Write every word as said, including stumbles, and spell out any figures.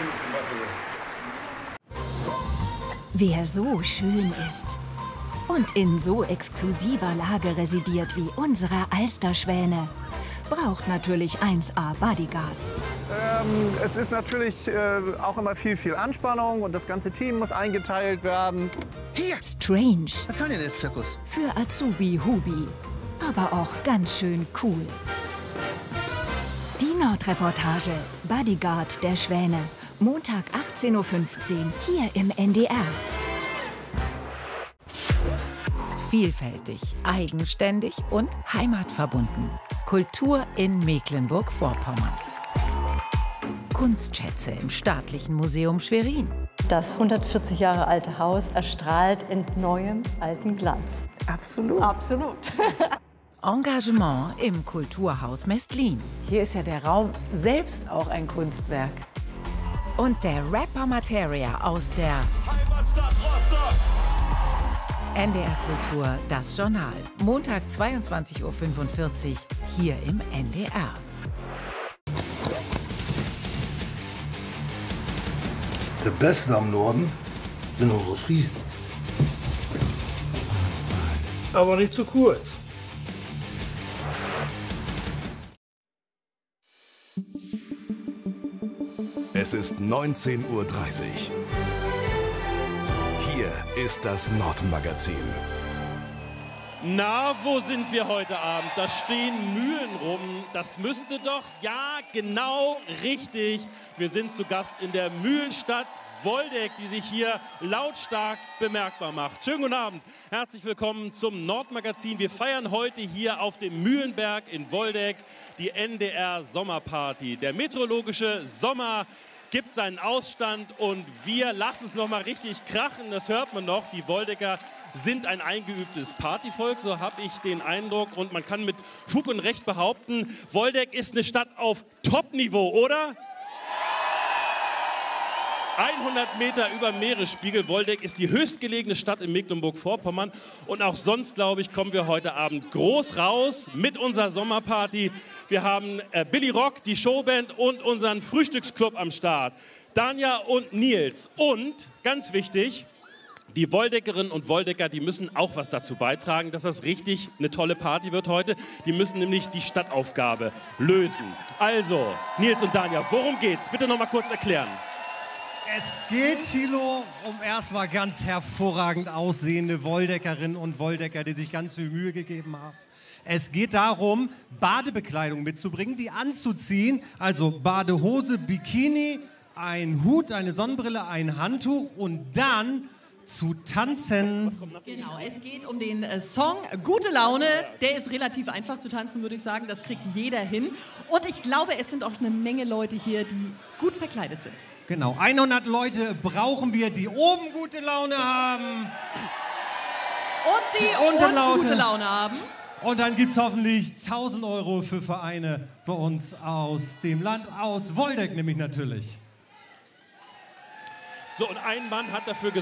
Wer so schön ist und in so exklusiver Lage residiert wie unsere Alsterschwäne, braucht natürlich eins A Bodyguards. Ähm, es ist natürlich äh, auch immer viel, viel Anspannung und das ganze Team muss eingeteilt werden. Hier! Strange. Was soll denn der Zirkus? Für Azubi Hubi, aber auch ganz schön cool. Die Nordreportage Bodyguard der Schwäne. Montag achtzehn Uhr fünfzehn hier im N D R. Vielfältig, eigenständig und heimatverbunden. Kultur in Mecklenburg-Vorpommern. Kunstschätze im Staatlichen Museum Schwerin. Das hundertvierzig Jahre alte Haus erstrahlt in neuem alten Glanz. Absolut. Absolut. Engagement im Kulturhaus Mestlin. Hier ist ja der Raum selbst auch ein Kunstwerk. Und der Rapper Materia aus der Heimatstadt Rostock. N D R Kultur, das Journal. Montag zweiundzwanzig Uhr fünfundvierzig hier im N D R. Der Beste am Norden sind unsere Friesen. Aber nicht zu kurz. Es ist neunzehn Uhr dreißig. Hier ist das Nordmagazin. Na, wo sind wir heute Abend? Da stehen Mühlen rum. Das müsste doch, ja, genau richtig. Wir sind zu Gast in der Mühlenstadt Woldeck, die sich hier lautstark bemerkbar macht. Schönen guten Abend. Herzlich willkommen zum Nordmagazin. Wir feiern heute hier auf dem Mühlenberg in Woldeck die N D R Sommerparty. Der meteorologische Sommer gibt seinen Ausstand und wir lassen es noch mal richtig krachen. Das hört man noch. Die Woldecker sind ein eingeübtes Partyvolk, so habe ich den Eindruck. Und man kann mit Fug und Recht behaupten, Woldeck ist eine Stadt auf Top-Niveau, oder? hundert Meter über Meeresspiegel. Woldeck ist die höchstgelegene Stadt in Mecklenburg-Vorpommern. Und auch sonst, glaube ich, kommen wir heute Abend groß raus mit unserer Sommerparty. Wir haben äh, Billy Rock, die Showband und unseren Frühstücksclub am Start. Danja und Nils. Und, ganz wichtig, die Woldeckerinnen und Woldecker, die müssen auch was dazu beitragen, dass das richtig eine tolle Party wird heute. Die müssen nämlich die Stadtaufgabe lösen. Also, Nils und Danja, worum geht's? Bitte noch mal kurz erklären. Es geht, Thilo, um erstmal ganz hervorragend aussehende Woldeckerinnen und Woldecker, die sich ganz viel Mühe gegeben haben. Es geht darum, Badebekleidung mitzubringen, die anzuziehen, also Badehose, Bikini, ein Hut, eine Sonnenbrille, ein Handtuch und dann zu tanzen. Genau, es geht um den äh, Song Gute Laune. Der ist relativ einfach zu tanzen, würde ich sagen. Das kriegt jeder hin. Und ich glaube, es sind auch eine Menge Leute hier, die gut verkleidet sind. Genau, hundert Leute brauchen wir, die oben gute Laune haben. Und die, die unten Laute. Gute Laune haben. Und dann gibt es hoffentlich tausend Euro für Vereine bei uns aus dem Land, aus Woldeck nämlich natürlich. So, und ein Mann hat dafür gesorgt,